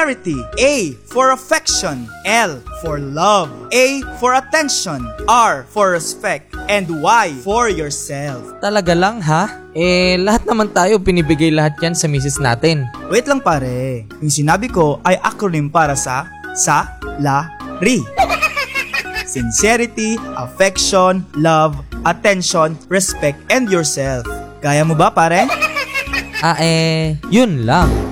Sincerity. A for affection. L for love. A for attention. R for respect. And Y for yourself. Talaga lang ha? Lahat naman tayo binibigay lahat yan sa misis natin. Wait lang pare. Yung sinabi ko ay acronym para sa SALARY. Sincerity, affection, love, attention, respect, and yourself. Kaya mo ba pare? Yun lang.